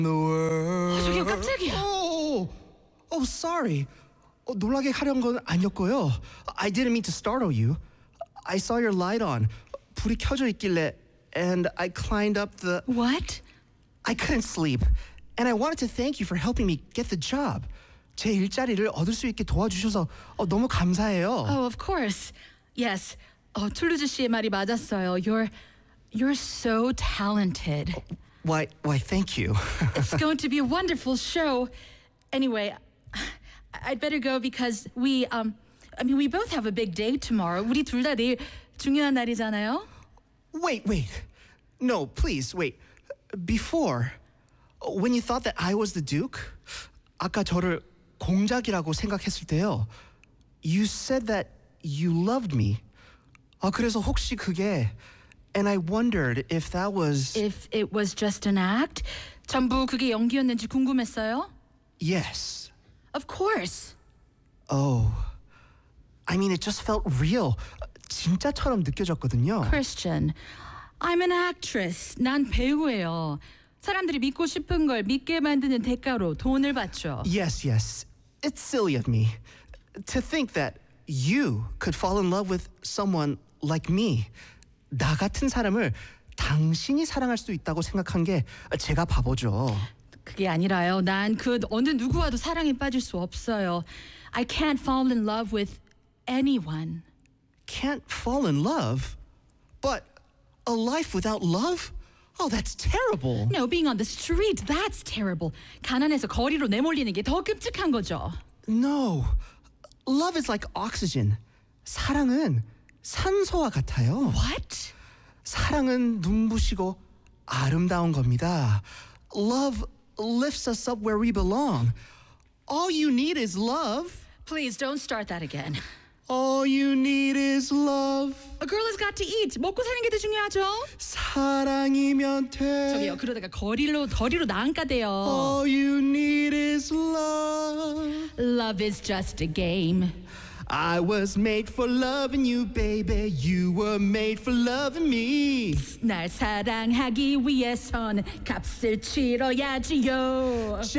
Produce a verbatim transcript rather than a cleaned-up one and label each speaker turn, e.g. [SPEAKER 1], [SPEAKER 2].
[SPEAKER 1] The world.
[SPEAKER 2] 저기요, 깜짝이야.
[SPEAKER 1] Oh, oh, sorry. 어, 놀라게 하려는 건 아니었고요. I didn't mean to startle you. I saw your light on. 불이 켜져 있길래, and I climbed up the.
[SPEAKER 2] What?
[SPEAKER 1] I couldn't sleep, and I wanted to thank you for helping me get the job. 제 일자리를 얻을 수 있게 도와주셔서 어, 너무 감사해요.
[SPEAKER 2] Oh, of course. Yes. 어, 툴루즈 씨의 말이 맞았어요. You're you're so talented.
[SPEAKER 1] Why, why, thank you.
[SPEAKER 2] It's going to be a wonderful show. Anyway, I'd better go because we um I mean we both have a big day tomorrow. 우리 둘 다 내일 중요한 날이잖아요.
[SPEAKER 1] Wait, wait. No, please, wait. Before, when you thought that I was the Duke, 아까 저를 공작이라고 생각했을 때요. You said that you loved me. 아, 그래서 혹시 그게 And I wondered if that was
[SPEAKER 2] If it was just an act, 전부 그게 연기였는지 궁금했어요.
[SPEAKER 1] Yes.
[SPEAKER 2] Of course.
[SPEAKER 1] Oh. I mean, it just felt real. 진짜처럼 느껴졌거든요.
[SPEAKER 2] Christian, I'm an actress. 난 배우예요. 사람들이 믿고 싶은 걸 믿게 만드는 대가로 돈을 받죠.
[SPEAKER 1] Yes, yes. It's silly of me to think that you could fall in love with someone like me. 나 같은 사람을 당신이 사랑할 수 있다고 생각한 게 제가 바보죠.
[SPEAKER 2] 그게 아니라요. 난 그 어느 누구와도 사랑에 빠질 수 없어요. I can't fall in love with anyone.
[SPEAKER 1] Can't fall in love? But a life without love? Oh, that's terrible.
[SPEAKER 2] No, being on the street, that's terrible. 가난해서 거리로 내몰리는 게 더 끔찍한 거죠.
[SPEAKER 1] No. Love is like oxygen. 사랑은 산소와 같아요.
[SPEAKER 2] What?
[SPEAKER 1] 사랑은 눈부시고 아름다운 겁니다. Love lifts us up where we belong. All you need is love.
[SPEAKER 2] Please don't start that again.
[SPEAKER 1] All you need is love.
[SPEAKER 2] A girl has got to eat. 먹고 사는 게 더 중요하죠.
[SPEAKER 1] 사랑이면 돼.
[SPEAKER 2] 저기요, 그러다가 거리로 거리로 나안가 돼요.
[SPEAKER 1] All you need is love.
[SPEAKER 2] Love is just a game.
[SPEAKER 1] I was made for loving you, baby. You were made for loving me.
[SPEAKER 2] 날 사랑하기 위해선 값을 치러야지요.